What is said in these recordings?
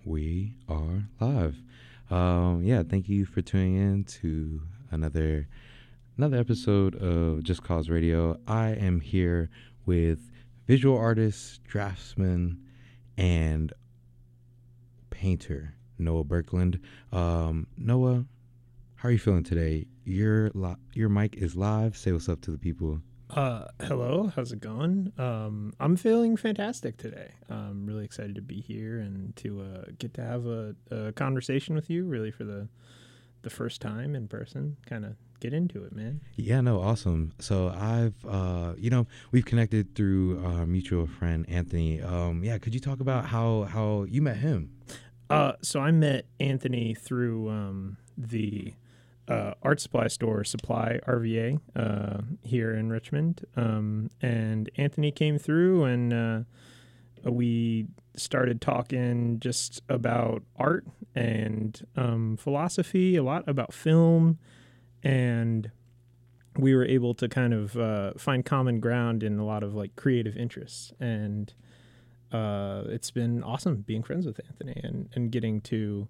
We are live. Yeah, thank you for tuning in to another episode of Just Cause Radio. I am here with visual artist, draftsman, and painter Noah Birkland. Noah, how are you feeling today? Your mic is live. Say what's up to the people. Hello, how's it going? I'm feeling fantastic today. I'm really excited to be here and to get to have a conversation with you, really for the first time in person. Kind of get into it, man. Yeah, no, awesome. So we've connected through our mutual friend Anthony. Yeah, could you talk about how you met him? So I met Anthony through the art supply store Supply RVA here in Richmond, and Anthony came through and we started talking just about art and philosophy, a lot about film, and we were able to kind of find common ground in a lot of like creative interests, and it's been awesome being friends with Anthony and getting to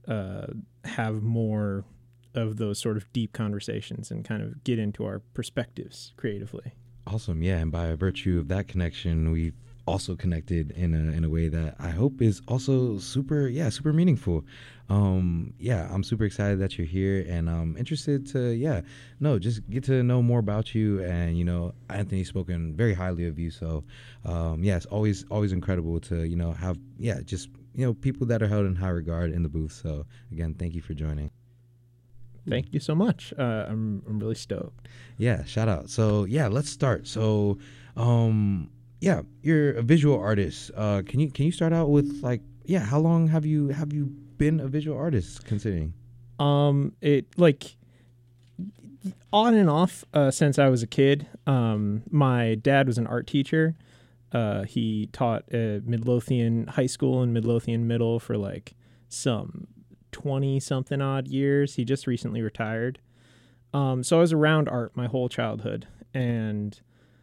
have more of those sort of deep conversations and kind of get into our perspectives creatively. Awesome, yeah, and by virtue of that connection, we've also connected in a way that I hope is also super meaningful. Yeah, I'm super excited that you're here, and I'm interested to just get to know more about you. And Anthony's spoken very highly of you, so it's always incredible to have just people that are held in high regard in the booth. So again, thank you for joining. Thank you so much. I'm really stoked. Yeah, shout out. So yeah, let's start. So you're a visual artist. Can you start out with how long have you been a visual artist considering? It like on and off since I was a kid. My dad was an art teacher. He taught at Midlothian High School and Midlothian Middle for like some 20 something odd years. He just recently retired. So I was around art my whole childhood, and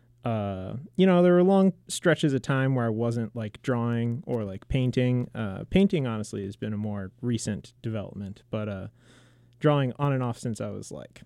there were long stretches of time where I wasn't like drawing or like painting. Painting honestly has been a more recent development, but drawing on and off since I was like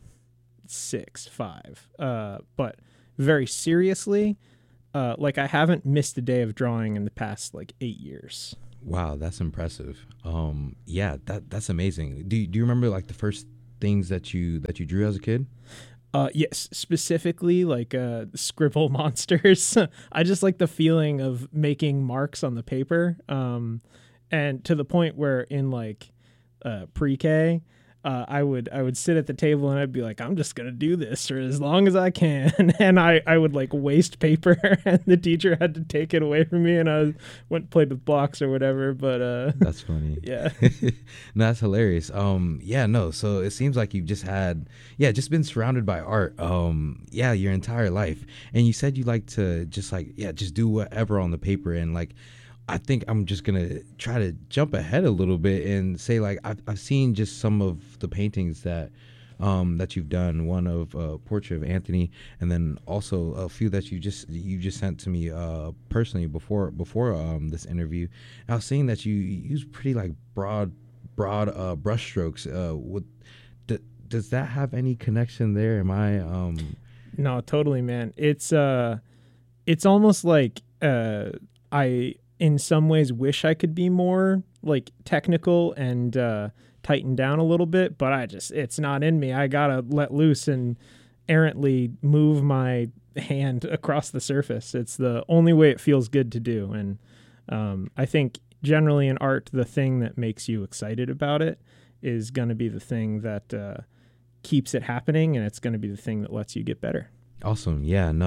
5. But very seriously, I haven't missed a day of drawing in the past like 8 years. Wow, that's impressive. That's amazing. Do you remember like the first things that you drew as a kid? Yes, specifically like scribble monsters. I just like the feeling of making marks on the paper. And to the point where in like pre-K, I would sit at the table and I'd be like, I'm just gonna do this for as long as I can, and I would like waste paper, and the teacher had to take it away from me, and I went and played with blocks or whatever. But that's funny. Yeah, no, that's hilarious. So it seems like you've just been surrounded by art, your entire life, and you said you like to just do whatever on the paper, and like, I think I'm just gonna try to jump ahead a little bit and say like I've seen just some of the paintings that you've done. One of portrait of Anthony, and then also a few that you just sent to me personally before this interview. And I was seeing that you use pretty like broad brush strokes. Does that have any connection there? Am I No, totally, man. It's almost like I in some ways wish I could be more like technical and tighten down a little bit, but it's not in me. I gotta let loose and errantly move my hand across the surface. It's the only way it feels good to do. And I think generally in art, the thing that makes you excited about it is going to be the thing that keeps it happening, and it's going to be the thing that lets you get better. Awesome.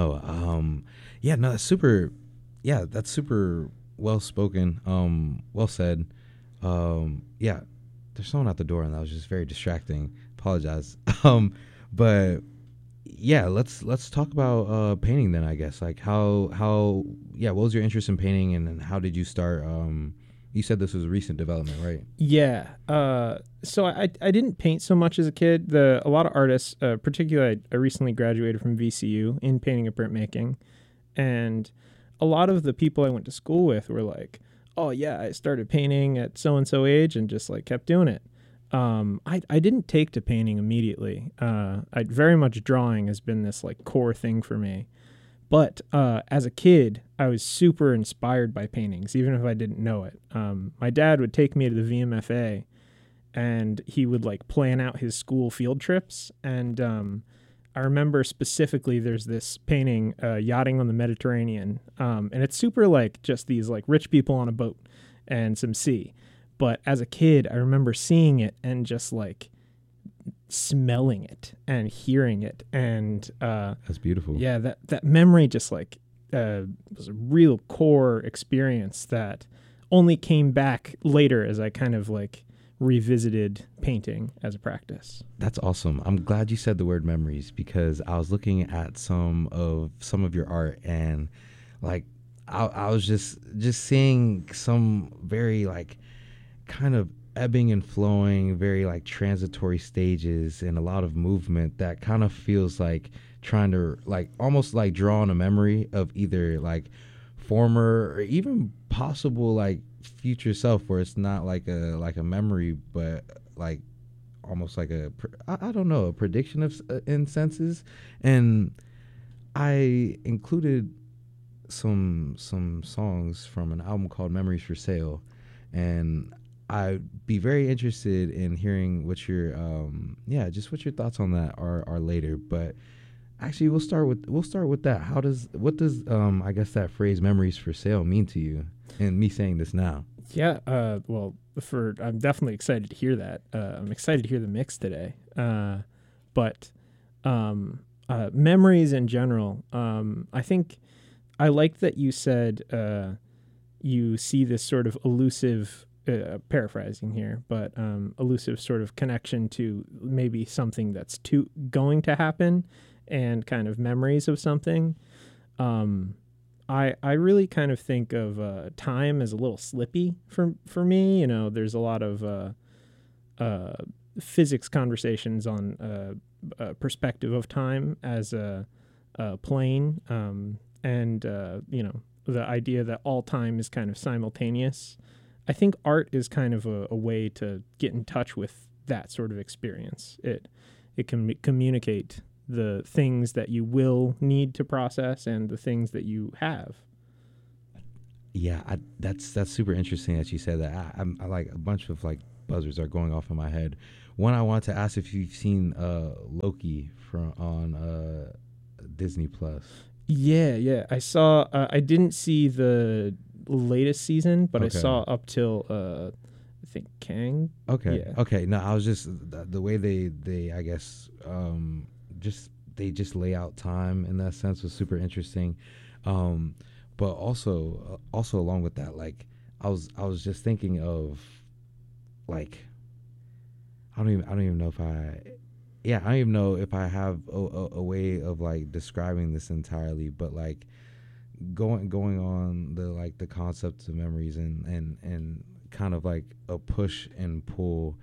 That's super well spoken, well said. There's someone at the door and that was just very distracting. Apologize. But yeah, let's talk about painting then, I guess. Like what was your interest in painting, and how did you start? You said this was a recent development, right? Yeah. So I didn't paint so much as a kid. A lot of artists, particularly I recently graduated from VCU in painting and printmaking, and a lot of the people I went to school with were like, oh yeah, I started painting at so and so age and just like kept doing it. I didn't take to painting immediately. I very much drawing has been this like core thing for me. But as a kid, I was super inspired by paintings, even if I didn't know it. My dad would take me to the VMFA, and he would like plan out his school field trips. And I remember specifically there's this painting, Yachting on the Mediterranean, and it's super like just these like rich people on a boat and some sea. But as a kid, I remember seeing it and just like smelling it and hearing it, and That's beautiful. yeah, that memory just like was a real core experience that only came back later as I kind of like revisited painting as a practice. That's awesome. I'm glad you said the word memories, because I was looking at some of your art, and like I was just seeing some very like kind of ebbing and flowing, very like transitory stages, and a lot of movement that kind of feels like trying to like almost like draw on a memory of either like former or even possible like future self, where it's not like a memory, but like almost like I don't know, a prediction of in senses. And I included some songs from an album called Memories for Sale, and I'd be very interested in hearing what your just what your thoughts on that are later. But actually, we'll start with that. What does I guess that phrase "memories for sale" mean to you? And me saying this now. Yeah, well, I'm definitely excited to hear that. I'm excited to hear the mix today. But memories in general, I think I like that you said you see this sort of elusive, paraphrasing here, but elusive sort of connection to maybe something that's going to happen, and kind of memories of something. I really kind of think of time as a little slippy for me. You know, there's a lot of physics conversations on perspective of time as a plane, and you know, the idea that all time is kind of simultaneous. I think art is kind of a way to get in touch with that sort of experience. It can communicate the things that you will need to process and the things that you have. Yeah, that's super interesting that you said that. I like a bunch of like buzzers are going off in my head. One, I want to ask if you've seen Loki on Disney Plus. Yeah. I saw. I didn't see the latest season, but Okay. I saw up till I think Kang. Okay. Yeah. Okay. No, I was just the way they I guess they just lay out time in that sense was super interesting. But also along with that, like I was just thinking of like I don't even know if I don't even know if I have a way of like describing this entirely, but like going on the concept of memories and kind of like a push and pull,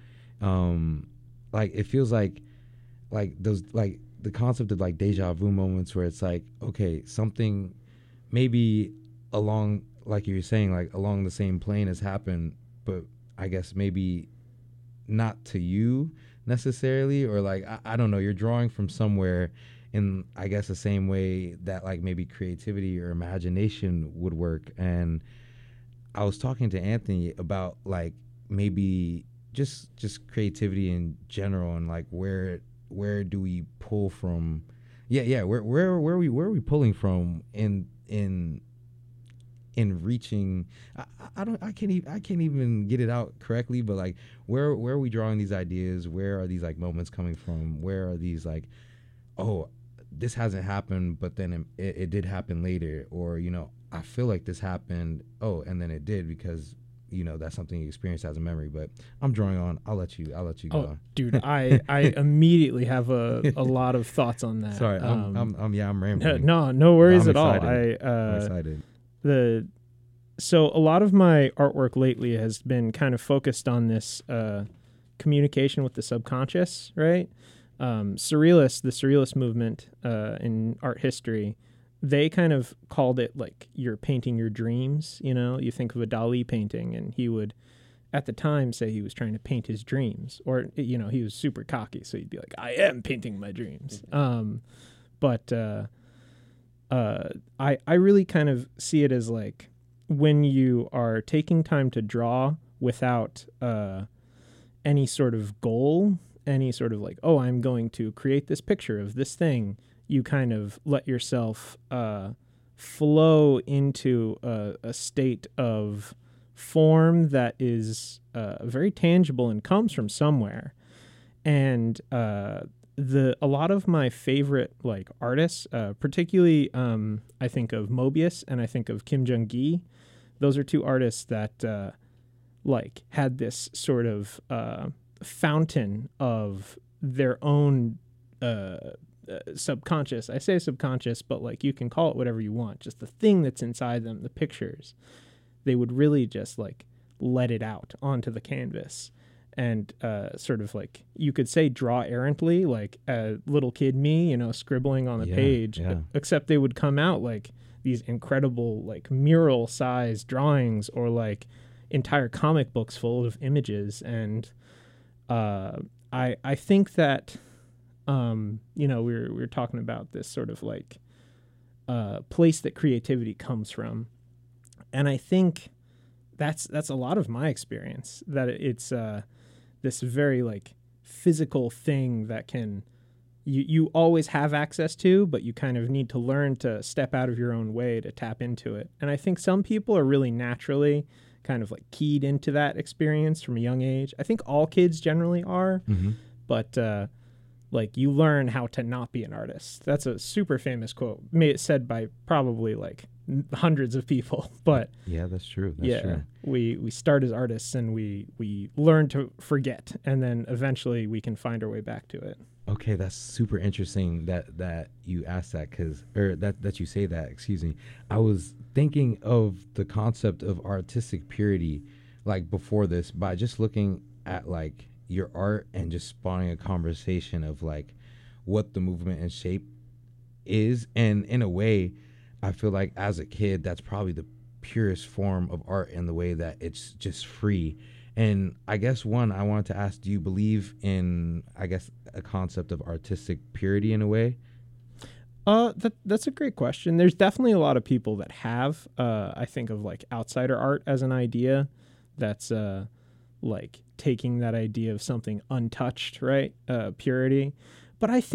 like it feels like those like the concept of like deja vu moments where it's like, okay, something maybe along, like you were saying, like along the same plane has happened, but I guess maybe not to you necessarily, or like I don't know, you're drawing from somewhere in I guess the same way that like maybe creativity or imagination would work. And I was talking to Anthony about like maybe just creativity in general, and like where do we pull from? Where are we pulling from in reaching? I can't even get it out correctly, but like where are we drawing these ideas? Where are these like moments coming from? Where are these like, oh, this hasn't happened, but then it did happen later, or you know, I feel like this happened, oh, and then it did, because you know that's something you experienced as a memory. But I'm drawing on. I'll let you go. Oh, dude, I immediately have a lot of thoughts on that. Sorry, I'm rambling. No worries at all. I'm excited. So a lot of my artwork lately has been kind of focused on this communication with the subconscious, right? The surrealist movement in art history they kind of called it like you're painting your dreams. You know, you think of a Dali painting, and he would, at the time, say he was trying to paint his dreams, or you know, he was super cocky, so he'd be like, "I am painting my dreams." But I really kind of see it as like when you are taking time to draw without any sort of goal, any sort of like, oh, I'm going to create this picture of this thing, you kind of let yourself flow into a state of form that is very tangible and comes from somewhere. And a lot of my favorite like artists, particularly I think of Mobius and I think of Kim Jung-gi. Those are two artists that like had this sort of fountain of their own subconscious. I say subconscious, but like you can call it whatever you want. Just the thing that's inside them, the pictures. They would really just like let it out onto the canvas. And sort of like, you could say draw errantly, like a little kid me, you know, scribbling on the page, except they would come out like these incredible, like mural-sized drawings or like entire comic books full of images. And I think that, you know, we were talking about this sort of like place that creativity comes from. And I think that's a lot of my experience, that it's this very like physical thing that can you always have access to, but you kind of need to learn to step out of your own way to tap into it. And I think some people are really naturally kind of like keyed into that experience from a young age. I think all kids generally are, but like you learn how to not be an artist. That's a super famous quote, said by probably like hundreds of people, but yeah, that's true. That's true. We start as artists and we learn to forget, and then eventually we can find our way back to it. Okay, that's super interesting that you asked that, that you say that, excuse me. I was thinking of the concept of artistic purity like before this by just looking at like your art and just spawning a conversation of like what the movement and shape is. And in a way, I feel like as a kid, that's probably the purest form of art in the way that it's just free. And I guess I wanted to ask, do you believe in, I guess, a concept of artistic purity in a way? That's a great question. There's definitely a lot of people that have, I think of like outsider art as an idea that's like taking that idea of something untouched, right? Purity. But I think